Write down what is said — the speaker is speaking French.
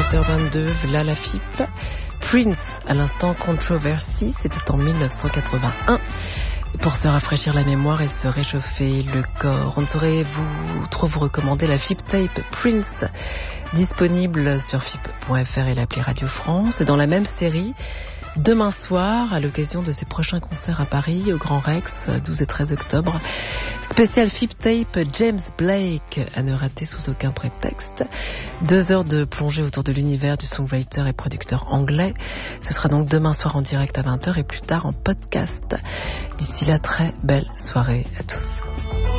18h22, là la FIP. Prince, à l'instant Controversy, c'était en 1981. Et pour se rafraîchir la mémoire et se réchauffer le corps, on ne saurait vous recommander la FIP Tape Prince, disponible sur FIP.fr et l'appli Radio France. Et dans la même série, demain soir, à l'occasion de ses prochains concerts à Paris, au Grand Rex, 12 et 13 octobre, spécial FIP Tape James Blake, à ne rater sous aucun prétexte. 2 heures de plongée autour de l'univers du songwriter et producteur anglais. Ce sera donc demain soir en direct à 20h et plus tard en podcast. D'ici là, très belle soirée à tous.